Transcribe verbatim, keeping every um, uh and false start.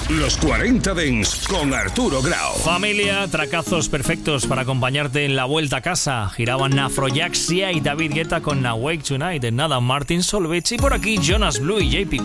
Los cuarenta Dance con Arturo Grau. Familia, tracazos perfectos para acompañarte en la vuelta a casa. Giraban Afrojaxia y David Guetta con Awake Tonight. En nada, Martin Solveig y por aquí Jonas Blue y J P